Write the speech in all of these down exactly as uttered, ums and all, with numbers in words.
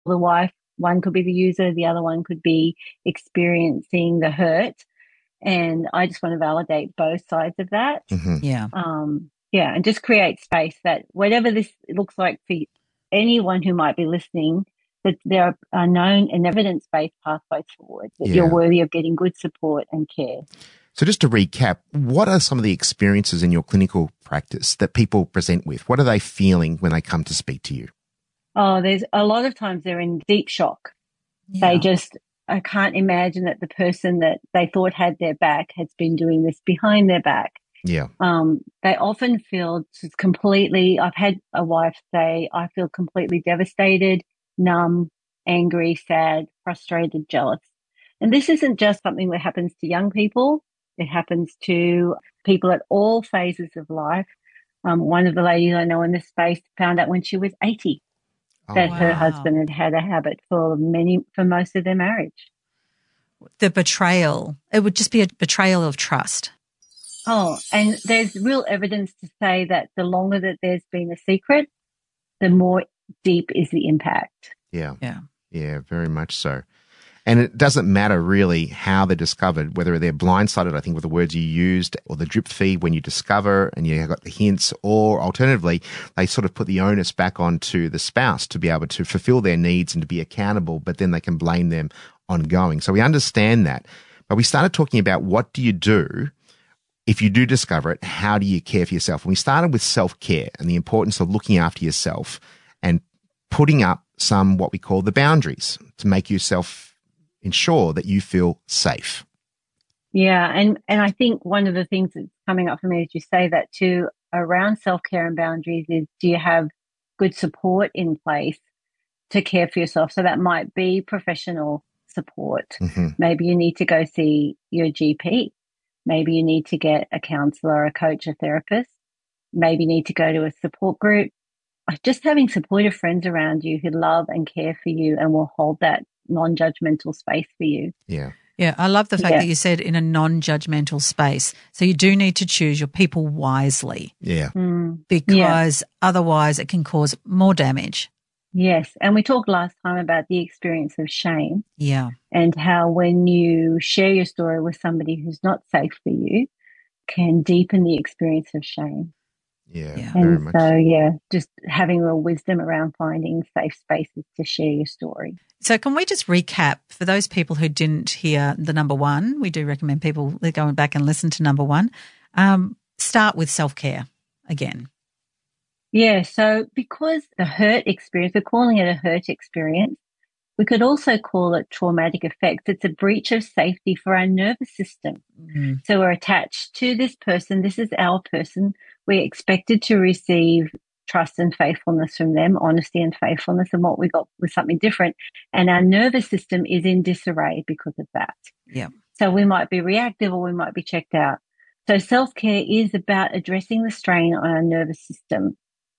the wife, one could be the user, the other one could be experiencing the hurt. And I just want to validate both sides of that. Mm-hmm. Yeah. Um, yeah, and just create space that whatever this looks like for anyone who might be listening, that there are known and evidence-based pathways forward, that you're Yeah. worthy of getting good support and care. So just to recap, what are some of the experiences in your clinical practice that people present with? What are they feeling when they come to speak to you? Oh, there's a lot of times they're in deep shock. Yeah. They just, I can't imagine that the person that they thought had their back has been doing this behind their back. Yeah. Um, they often feel just completely, I've had a wife say, I feel completely devastated, numb, angry, sad, frustrated, jealous. And this isn't just something that happens to young people. It happens to people at all phases of life. Um, one of the ladies I know in this space found out when she was eighty Oh, that wow. her husband had had a habit for many, for most of their marriage. The betrayal, it would just be a betrayal of trust. Oh, and there's real evidence to say that the longer that there's been a secret, the more deep is the impact. Yeah. Yeah. Yeah, very much so. And it doesn't matter really how they're discovered, whether they're blindsided, I think, with the words you used, or the drip feed when you discover and you got the hints, or alternatively, they sort of put the onus back onto the spouse to be able to fulfill their needs and to be accountable, but then they can blame them ongoing. So we understand that. But we started talking about what do you do if you do discover it, how do you care for yourself? And we started with self-care and the importance of looking after yourself and putting up some what we call the boundaries to make yourself ensure that you feel safe. Yeah, and, and I think one of the things that's coming up for me as you say that too around self-care and boundaries is, do you have good support in place to care for yourself? So that might be professional support. Mm-hmm. Maybe you need to go see your G P. Maybe you need to get a counselor, a coach, a therapist. Maybe you need to go to a support group. Just having supportive friends around you who love and care for you and will hold that non-judgmental space for you. Yeah. Yeah, I love the fact Yeah. that you said in a non-judgmental space. So you do need to choose your people wisely Yeah. Mm. because otherwise it can cause more damage. Yes. And we talked last time about the experience of shame Yeah. and how when you share your story with somebody who's not safe for you can deepen the experience of shame. Yeah. Yeah. Very And much. so, yeah, just having real wisdom around finding safe spaces to share your story. So can we just recap for those people who didn't hear the number one? We do recommend people going back and listen to number one. Um, start with self-care again. Yeah. So because the hurt experience, we're calling it a hurt experience, we could also call it traumatic effects. It's a breach of safety for our nervous system. Mm. So we're attached to this person. This is our person. We're expected to receive trust and faithfulness from them, honesty and faithfulness, and what we got was something different. And our nervous system is in disarray because of that. Yeah. So we might be reactive or we might be checked out. So self-care is about addressing the strain on our nervous system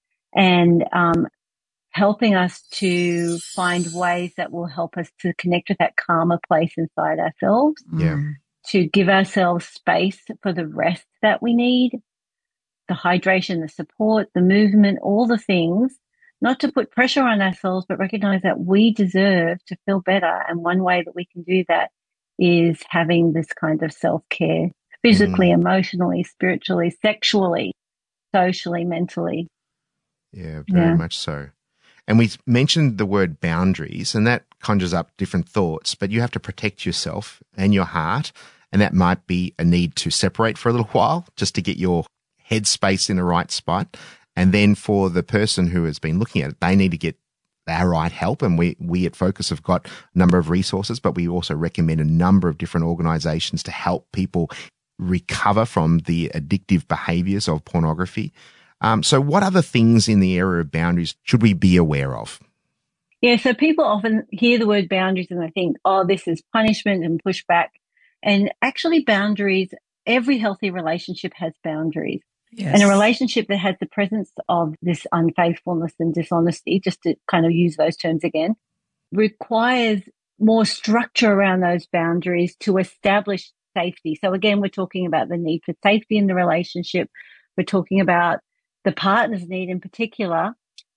and um, helping us to find ways that will help us to connect with that calmer place inside ourselves, Yeah. Mm. to give ourselves space for the rest that we need, the hydration, the support, the movement, all the things, not to put pressure on ourselves, but recognize that we deserve to feel better. And one way that we can do that is having this kind of self-care, physically, Mm. emotionally, spiritually, sexually, socially, mentally. Yeah, very Yeah. much so. And we mentioned the word boundaries, and that conjures up different thoughts, but you have to protect yourself and your heart. And that might be a need to separate for a little while just to get your headspace in the right spot. And then for the person who has been looking at it, they need to get our right help. And we, we at Focus have got a number of resources, but we also recommend a number of different organizations to help people recover from the addictive behaviors of pornography. Um, so what other things in the area of boundaries should we be aware of? Yeah, so people often hear the word boundaries and they think, oh, this is punishment and pushback. And actually boundaries, every healthy relationship has boundaries. Yes. And a relationship that has the presence of this unfaithfulness and dishonesty, just to kind of use those terms again, requires more structure around those boundaries to establish safety. So again, we're talking about the need for safety in the relationship. We're talking about the partner's need in particular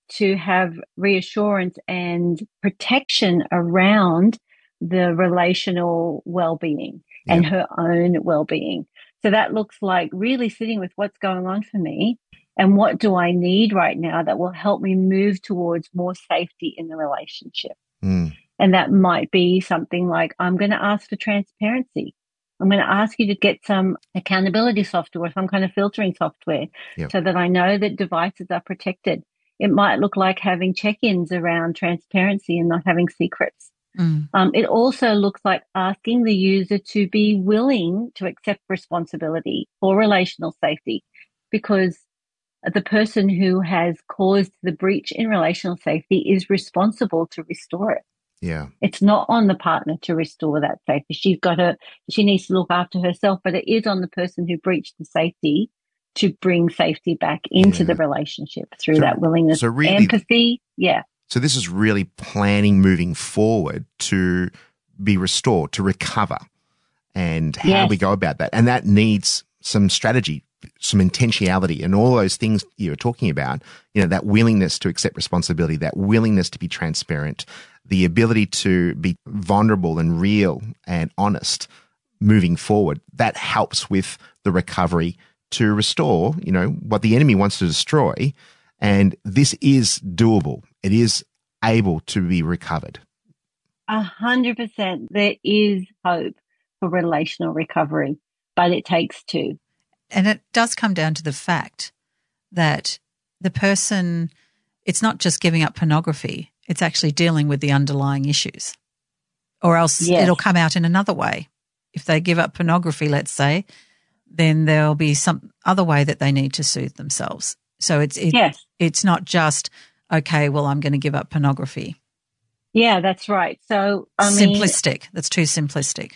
to have reassurance and protection around the relational well-being and Yeah. her own well-being. So that looks like really sitting with what's going on for me and what do I need right now that will help me move towards more safety in the relationship. Mm. And that might be something like, I'm going to ask for transparency. I'm going to ask you to get some accountability software or some kind of filtering software Yep. so that I know that devices are protected. It might look like having check-ins around transparency and not having secrets. Mm. Um, it also looks like asking the user to be willing to accept responsibility for relational safety, because the person who has caused the breach in relational safety is responsible to restore it. Yeah. It's not on the partner to restore that safety. She's got to, she needs to look after herself, but it is on the person who breached the safety to bring safety back into Yeah. the relationship through So- that willingness, so really- empathy. Yeah. So this is really planning moving forward to be restored, to recover, and how Yes. we go about that. And that needs some strategy, some intentionality, and all those things you were talking about, you know, that willingness to accept responsibility, that willingness to be transparent, the ability to be vulnerable and real and honest moving forward. That helps with the recovery to restore, you know, what the enemy wants to destroy. And this is doable. It is able to be recovered. A hundred percent. There is hope for relational recovery, but it takes two. And it does come down to the fact that the person, it's not just giving up pornography, it's actually dealing with the underlying issues. Or else Yes. it'll come out in another way. If they give up pornography, let's say, then there'll be some other way that they need to soothe themselves. So it's it, Yes. it's not just, okay, well, I'm going to give up pornography. Yeah, that's right. So, I mean, Simplistic. That's too simplistic.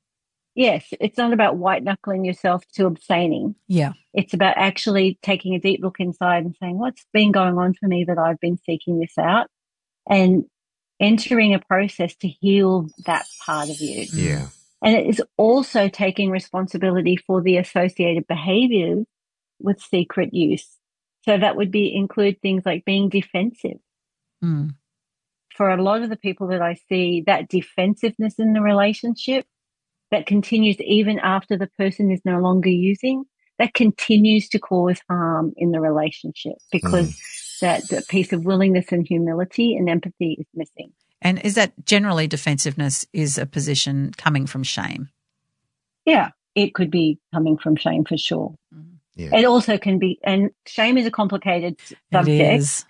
yes, it's not about white knuckling yourself to abstaining. Yeah. It's about actually taking a deep look inside and saying, what's been going on for me that I've been seeking this out, and entering a process to heal that part of you. Yeah. And it is also taking responsibility for the associated behaviors with secret use. So that would be include things like being defensive. Mm. For a lot of the people that I see, that defensiveness in the relationship that continues even after the person is no longer using, that continues to cause harm in the relationship because mm. that, that piece of willingness and humility and empathy is missing. And is that generally defensiveness is a position coming from shame? Yeah, it could be coming from shame for sure. Mm. Yeah. It also can be, and shame is a complicated subject. It is.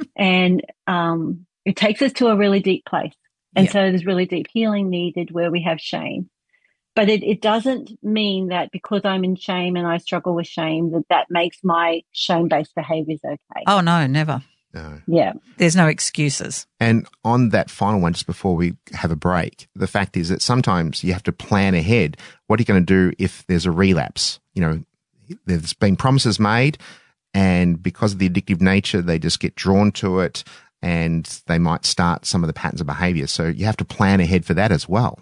and um, it takes us to a really deep place. And Yeah. so there's really deep healing needed where we have shame. But it, it doesn't mean that because I'm in shame and I struggle with shame, that that makes my shame-based behaviors okay. Oh, no, never. No. Yeah. There's no excuses. And on that final one, just before we have a break, the fact is that sometimes you have to plan ahead. What are you going to do if there's a relapse? You know, there's been promises made, and because of the addictive nature, they just get drawn to it, and they might start some of the patterns of behavior. So you have to plan ahead for that as well.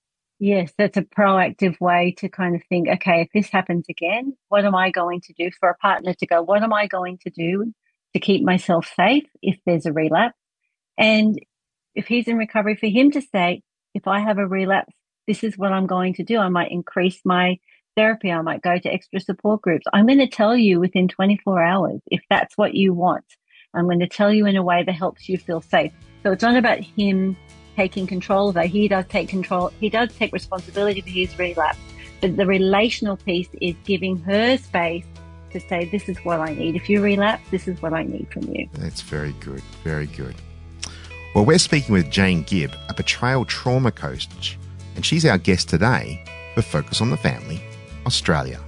Yes, that's a proactive way to kind of think, okay, if this happens again, what am I going to do? For a partner to go, what am I going to do to keep myself safe if there's a relapse? And if he's in recovery, for him to say, if I have a relapse, this is what I'm going to do. I might increase my therapy. I might go to extra support groups. I'm going to tell you within twenty-four hours if that's what you want. I'm going to tell you in a way that helps you feel safe. So it's not about him taking control, though he does take control. He does take responsibility for his relapse. But the relational piece is giving her space to say, this is what I need. If you relapse, this is what I need from you. That's very good. Very good. Well, we're speaking with Jane Gibb, a betrayal trauma coach, and she's our guest today for Focus on the Family Australia.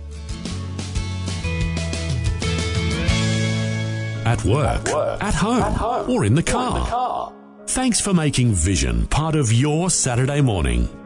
At work, at, work, at, home, at home, or in the car. Or in the car. Thanks for making Vision part of your Saturday morning.